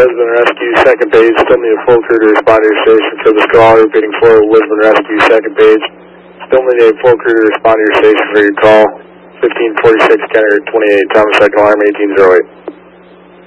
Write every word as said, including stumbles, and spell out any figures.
Lisbon Rescue, second page. Still need a full crew to respond to your station for the call. Repeating for Lisbon Rescue, second page. Still need a full crew to respond to your station for your call. fifteen forty-six, Kenner twenty-eight, Thomas second alarm, eighteen oh eight.